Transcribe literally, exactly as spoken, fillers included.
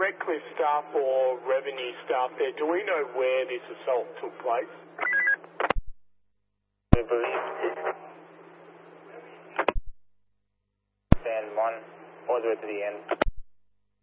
Redcliffe staff or revenue staff there, do we know where this assault took place? We believe stand one all the way to the end.